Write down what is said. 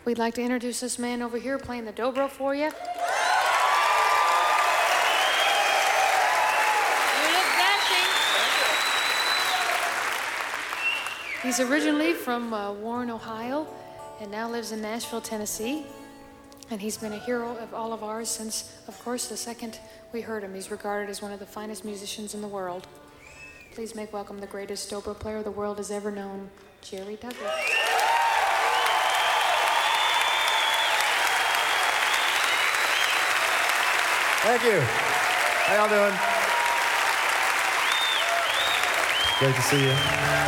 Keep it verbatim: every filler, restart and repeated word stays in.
We'd like to introduce this man over here playing the dobro for you. You look dashing. He's originally from uh, Warren, Ohio, and now lives in Nashville, Tennessee. And he's been a hero of all of ours since, of course, the second we heard him. He's regarded as one of the finest musicians in the world. Please make welcome the greatest dobro player the world has ever known, Jerry Douglas. Thank you. How y'all doing? Great to see you.